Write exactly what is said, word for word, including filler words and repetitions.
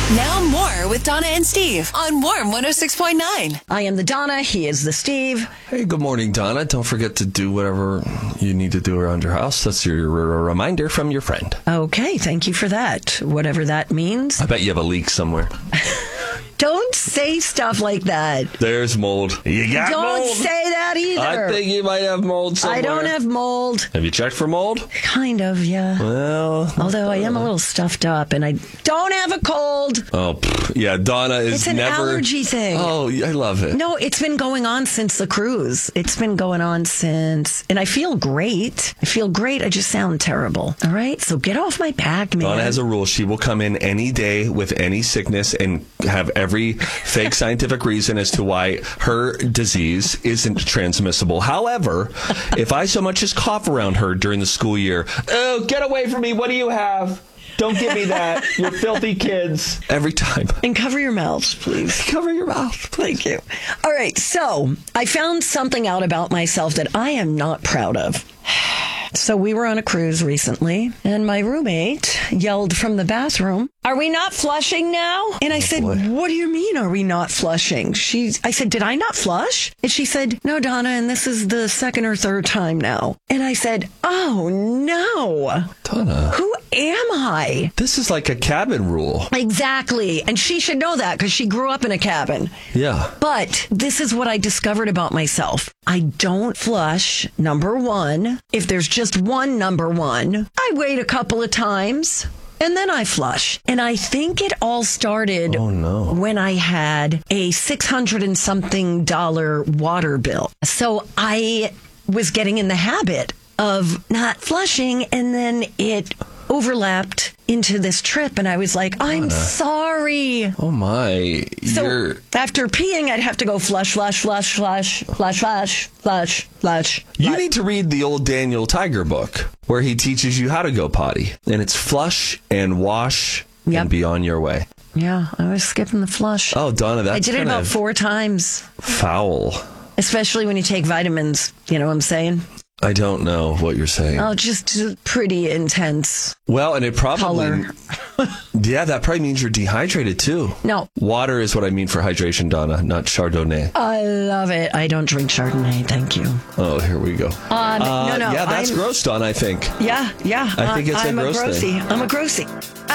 Now more with Donna and Steve on Warm one oh six point nine. I am the Donna. He is the Steve. Hey, good morning, Donna. Don't forget to do whatever you need to do around your house. That's your reminder from your friend. Okay, thank you for that. Whatever that means. I bet you have a leak somewhere. Don't say stuff like that. There's mold. You got Don't mold. say that either. I think you might have mold somewhere. I don't have mold. Have you checked for mold? Kind of, yeah. Well. Although I am a little stuffed up and I don't have a cold. Oh, pff, yeah. Donna is It's an never. allergy thing. Oh, I love it. No, it's been going on since the cruise. It's been going on since. And I feel great. I feel great. I just sound terrible. All right? So get off my back, man. Donna has a rule. She will come in any day with any sickness and have every fake scientific reason as to why her disease isn't transmissible. However, if I so much as cough around her during the school year, oh, get away from me. What do you have? Don't give me that. You filthy kids. Every time. And cover your mouths, please. Cover your mouth. Thank you. All right. So I found something out about myself that I am not proud of. So we were on a cruise recently, and my roommate yelled from the bathroom, "Are we not flushing now?" And I Oh, said, boy. "What do you mean, are we not flushing?" She, I said, "Did I not flush?" And she said, "No, Donna, and this is the second or third time now." And I said, "Oh, no. Donna, Who am I?" this is like a cabin rule. Exactly. And she should know that because she grew up in a cabin. Yeah. But this is what I discovered about myself. I don't flush, number one. If there's just one number one, I wait a couple of times and then I flush. And I think it all started Oh, no. when I had a six hundred and something dollar water bill. So I was getting in the habit of not flushing, and then it overlapped into this trip, and I was like, I'm sorry. Oh, my. So You're... after peeing, I'd have to go flush, flush, flush, flush, flush, flush, flush, flush. You flush. need to read the old Daniel Tiger book where he teaches you how to go potty. And it's flush and wash Yep. and be on your way. Yeah, I was skipping the flush. Oh, Donna, that's I did it kind about of four times, foul. especially when you take vitamins. You know what I'm saying? I don't know what you're saying. Oh, just pretty intense Well, and it probably... color. Yeah, that probably means you're dehydrated, too. No, Water is what I mean for hydration, Donna, not Chardonnay. I love it. I don't drink Chardonnay. Thank you. Oh, here we go. Um, Uh, no, no. yeah, that's I'm, gross, Donna, I think. Yeah, yeah. I think it's a I'm gross a grossy. thing. I'm a grossy.